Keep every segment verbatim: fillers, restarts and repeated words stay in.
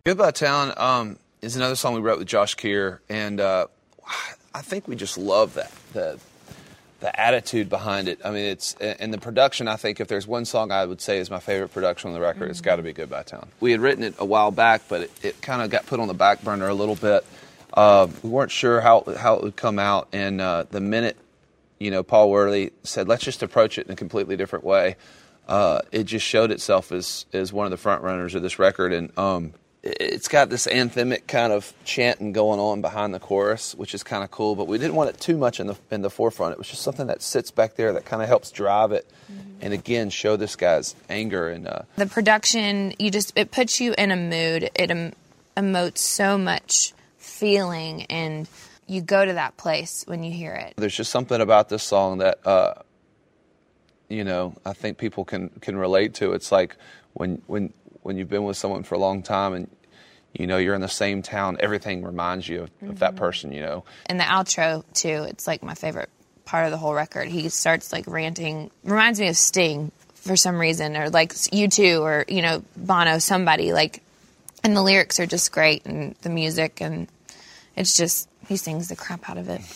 Goodbye Town um, is another song we wrote with Josh Keir, and uh, I think we just love that, the the attitude behind it. I mean, it's and the production. I think if there's one song I would say is my favorite production on the record, mm-hmm. it's got to be Goodbye Town. We had written it a while back, but it, it kind of got put on the back burner a little bit. Uh, we weren't sure how how it would come out, and uh, the minute, you know, Paul Worley said, let's just approach it in a completely different way, uh, it just showed itself as, as one of the front runners of this record. And um, it's got this anthemic kind of chanting going on behind the chorus, which is kind of cool, but we didn't want it too much in the in the forefront. It was just something that sits back there that kind of helps drive it, mm-hmm. and again, show this guy's anger. And uh, the production, you just it puts you in a mood. It em- emotes so much feeling, and you go to that place when you hear it. There's just something about this song that, uh, you know, I think people can, can relate to. It's like when when when you've been with someone for a long time and, you know, you're in the same town, everything reminds you of, mm-hmm. of that person, you know. And the outro, too, it's like my favorite part of the whole record. He starts, like, ranting. Reminds me of Sting for some reason, or, like, U two, or, you know, Bono, somebody. Like, and the lyrics are just great, and the music, and it's just, he sings the crap out of it.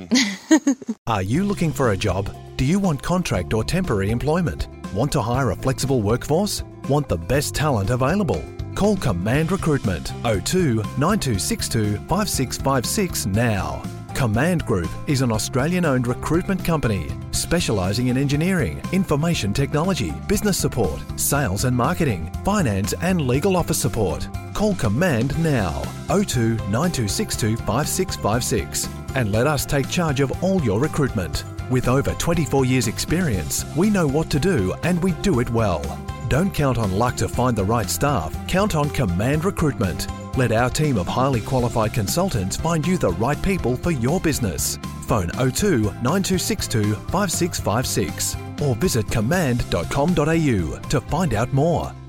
Are you looking for a job? Do you want contract or temporary employment? Want to hire a flexible workforce? Want the best talent available? Call Command Recruitment oh two, nine two six two, five six five six now. Command Group is an Australian-owned recruitment company specialising in engineering, information technology, business support, sales and marketing, finance and legal office support. Call Command now, oh two, nine two six two, five six five six, and let us take charge of all your recruitment. With over twenty-four years experience, we know what to do and we do it well. Don't count on luck to find the right staff. Count on Command Recruitment. Let our team of highly qualified consultants find you the right people for your business. Phone oh two, nine two six two, five six five six or visit command dot com dot a u to find out more.